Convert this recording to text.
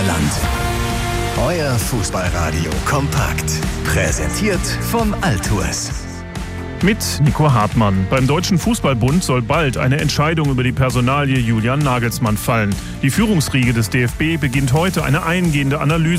Sauerland. Euer Fußballradio kompakt. Präsentiert von Altours. Mit Nico Hartmann. Beim Deutschen Fußballbund soll bald eine Entscheidung über die Personalie Julian Nagelsmann fallen. Die Führungsriege des DFB beginnt heute eine eingehende Analyse